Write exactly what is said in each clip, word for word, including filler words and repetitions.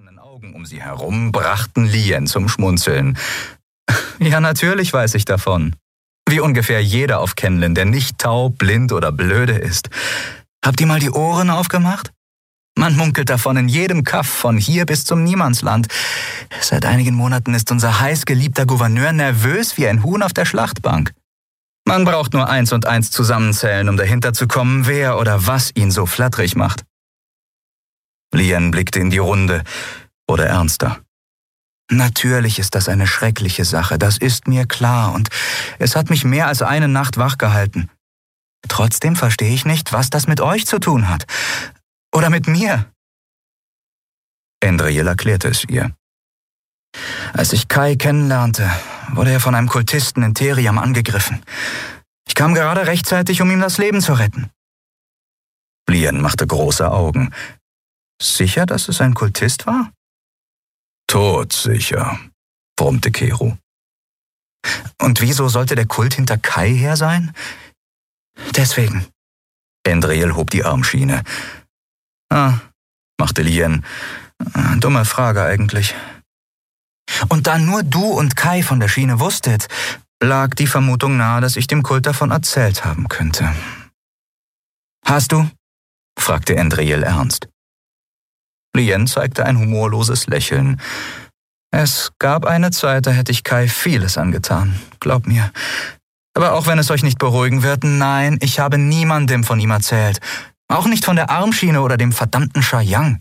lachenden Augen um sie herum brachten Lien zum Schmunzeln. Ja, natürlich weiß ich davon. Wie ungefähr jeder auf Kenlin, der nicht taub, blind oder blöde ist. Habt ihr mal die Ohren aufgemacht? Man munkelt davon in jedem Kaff, von hier bis zum Niemandsland. Seit einigen Monaten ist unser heißgeliebter Gouverneur nervös wie ein Huhn auf der Schlachtbank. Man braucht nur eins und eins zusammenzählen, um dahinter zu kommen, wer oder was ihn so flatterig macht. Lien blickte in die Runde, wurde ernster. Natürlich ist das eine schreckliche Sache, das ist mir klar, und es hat mich mehr als eine Nacht wachgehalten. Trotzdem verstehe ich nicht, was das mit euch zu tun hat. Oder mit mir. Endriel erklärte es ihr. Als ich Kai kennenlernte, wurde er von einem Kultisten in Theriam angegriffen. Ich kam gerade rechtzeitig, um ihm das Leben zu retten. Lien machte große Augen. Sicher, dass es ein Kultist war? Todsicher, brummte Keru. Und wieso sollte der Kult hinter Kai her sein? Deswegen. Endriel hob die Armschiene. Ah, machte Lien. Dumme Frage eigentlich. Und da nur du und Kai von der Schiene wusstet, lag die Vermutung nahe, dass ich dem Kult davon erzählt haben könnte. Hast du? Fragte Endriel ernst. Lien zeigte ein humorloses Lächeln. Es gab eine Zeit, da hätte ich Kai vieles angetan, glaub mir. Aber auch wenn es euch nicht beruhigen wird, nein, ich habe niemandem von ihm erzählt. Auch nicht von der Armschiene oder dem verdammten Shayang.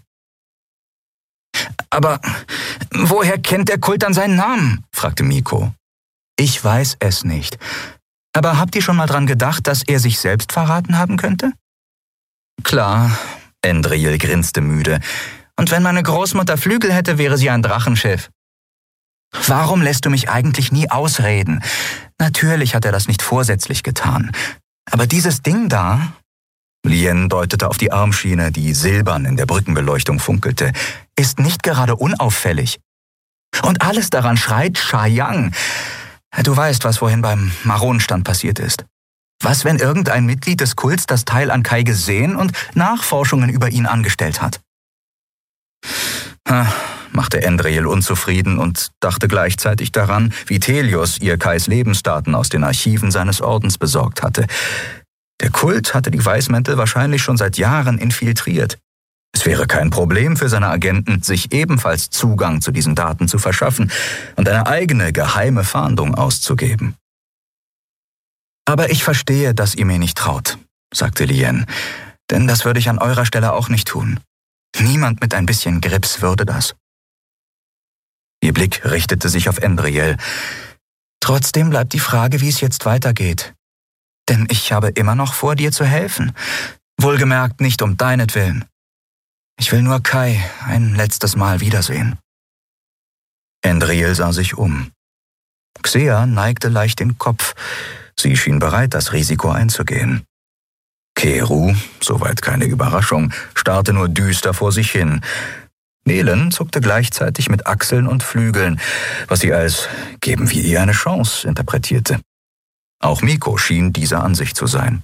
Aber woher kennt der Kult dann seinen Namen? Fragte Miko. Ich weiß es nicht. Aber habt ihr schon mal dran gedacht, dass er sich selbst verraten haben könnte? Klar, Endriel grinste müde. Und wenn meine Großmutter Flügel hätte, wäre sie ein Drachenschiff. Warum lässt du mich eigentlich nie ausreden? Natürlich hat er das nicht vorsätzlich getan. Aber dieses Ding da... Lien deutete auf die Armschiene, die silbern in der Brückenbeleuchtung funkelte, ist nicht gerade unauffällig. Und alles daran schreit Shayang. Du weißt, was vorhin beim Maronenstand passiert ist. Was, wenn irgendein Mitglied des Kults das Teil an Kai gesehen und Nachforschungen über ihn angestellt hat? Ha, machte Endriel unzufrieden und dachte gleichzeitig daran, wie Thelius ihr Kais Lebensdaten aus den Archiven seines Ordens besorgt hatte. Der Kult hatte die Weißmäntel wahrscheinlich schon seit Jahren infiltriert. Es wäre kein Problem für seine Agenten, sich ebenfalls Zugang zu diesen Daten zu verschaffen und eine eigene geheime Fahndung auszugeben. Aber ich verstehe, dass ihr mir nicht traut, sagte Lien, denn das würde ich an eurer Stelle auch nicht tun. Niemand mit ein bisschen Grips würde das. Ihr Blick richtete sich auf Endriel. Trotzdem bleibt die Frage, wie es jetzt weitergeht. Denn ich habe immer noch vor, dir zu helfen. Wohlgemerkt nicht um deinetwillen. Ich will nur Kai ein letztes Mal wiedersehen. Endriel sah sich um. Xea neigte leicht den Kopf. Sie schien bereit, das Risiko einzugehen. Keru, soweit keine Überraschung, starrte nur düster vor sich hin. Nelen zuckte gleichzeitig mit Achseln und Flügeln, was sie als »geben wir ihr eine Chance« interpretierte. Auch Miko schien dieser Ansicht zu sein.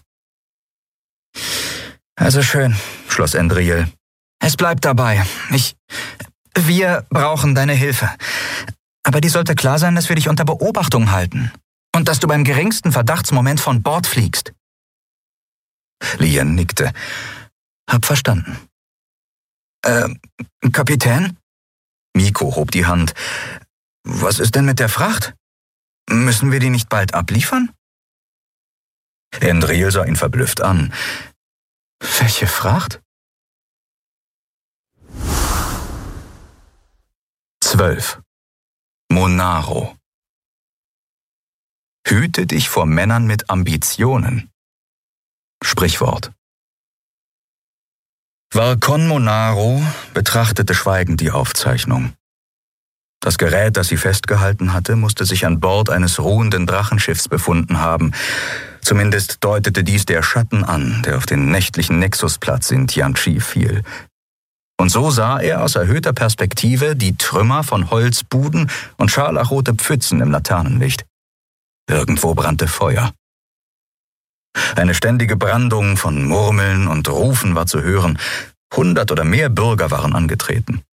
Also schön, schloss Endriel. Es bleibt dabei. Ich... Wir brauchen deine Hilfe. Aber die sollte klar sein, dass wir dich unter Beobachtung halten. Und dass du beim geringsten Verdachtsmoment von Bord fliegst. Lien nickte. Hab verstanden. Äh, Kapitän? Miko hob die Hand. Was ist denn mit der Fracht? Müssen wir die nicht bald abliefern? Endriel sah ihn verblüfft an. Welche Fracht? Zwölf. Monaro. Hüte dich vor Männern mit Ambitionen. Sprichwort. Varkon Monaro betrachtete schweigend die Aufzeichnung. Das Gerät, das sie festgehalten hatte, musste sich an Bord eines ruhenden Drachenschiffs befunden haben. Zumindest deutete dies der Schatten an, der auf den nächtlichen Nexusplatz in Tianchi fiel. Und so sah er aus erhöhter Perspektive die Trümmer von Holzbuden und scharlachrote Pfützen im Laternenlicht. Irgendwo brannte Feuer. Eine ständige Brandung von Murmeln und Rufen war zu hören. Hundert oder mehr Bürger waren angetreten.